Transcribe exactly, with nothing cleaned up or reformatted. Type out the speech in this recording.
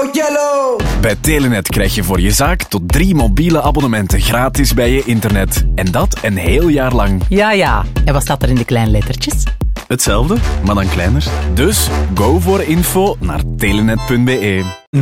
go yellow! Bij Telenet krijg je voor je zaak tot drie mobiele abonnementen gratis bij je internet. En dat een heel jaar lang. Ja, ja. En wat staat er in de kleine lettertjes? Hetzelfde, maar dan kleiner. Dus go voor info naar telenet punt be.